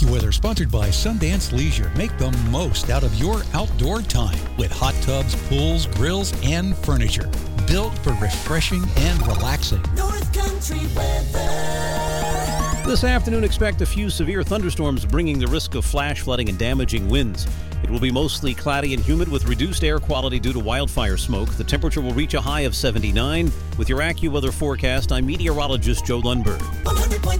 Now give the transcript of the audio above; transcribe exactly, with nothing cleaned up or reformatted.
AccuWeather, sponsored by Sundance Leisure. Make the most out of your outdoor time with hot tubs, pools, grills, and furniture. Built for refreshing and relaxing. North Country weather. This afternoon, expect a few severe thunderstorms bringing the risk of flash flooding and damaging winds. It will be mostly cloudy and humid with reduced air quality due to wildfire smoke. The temperature will reach a high of seventy-nine. With your AccuWeather forecast, I'm meteorologist Joe Lundberg. one hundred point